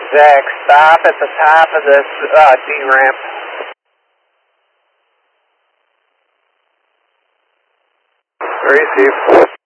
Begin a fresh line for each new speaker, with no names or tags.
Zach, stop at the top of this D-ramp. Receive.